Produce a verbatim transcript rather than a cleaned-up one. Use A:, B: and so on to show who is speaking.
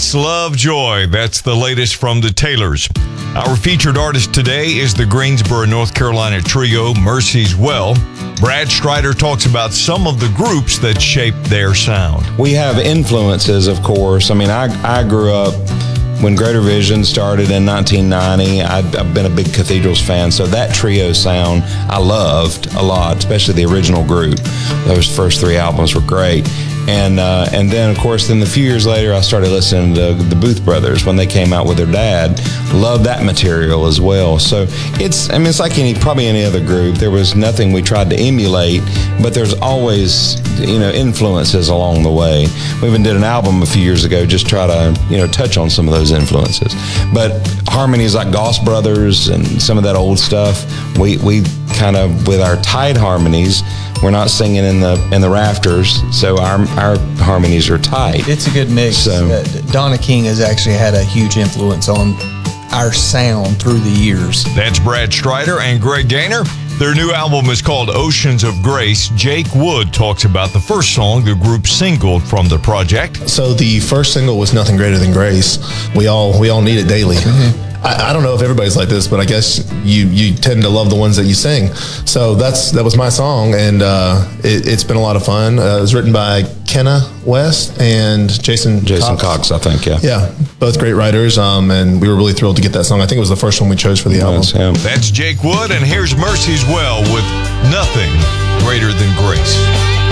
A: Peace, Love, Joy. That's the latest from the Taylors. Our featured artist today is the Greensboro, North Carolina trio Mercy's Well. Brad Strider talks about some of the groups that shaped their sound.
B: We have influences, of course. I mean, I, I grew up when Greater Vision started in nineteen ninety. I'd, I've been a big Cathedrals fan, so that trio sound I loved a lot, especially the original group. Those first three albums were great. And uh, and then, of course, then a few years later, I started listening to the Booth Brothers when they came out with their dad. Loved that material as well. So it's, I mean, it's like any probably any other group. There was nothing we tried to emulate, but there's always, you know, influences along the way. We even did an album a few years ago, just try to, you know, touch on some of those influences. But harmonies like Goss Brothers and some of that old stuff, we we kind of, with our tight harmonies, we're not singing in the in the rafters, so our our harmonies are tight.
C: It's a good mix.
B: So,
C: uh, Donna King has actually had a huge influence on our sound through the years.
A: That's Brad Strider and Greg Gaynor. Their new album is called Oceans of Grace. Jake Wood talks about the first song the group singled from the project.
D: So the first single was Nothing Greater Than Grace. We all we all need it daily. Mm-hmm. I, I don't know if everybody's like this, but I guess you you tend to love the ones that you sing. So that's that was my song, and uh, it, it's been a lot of fun. Uh, it was written by Kenna West and Jason
B: Jason
D: Cox.
B: Cox, I think, yeah.
D: Yeah, both great writers, um, and we were really thrilled to get that song. I think it was the first one we chose for the album.
B: Yes, yeah.
A: That's Jake Wood, and here's Mercy's Well with Nothing Greater Than Grace.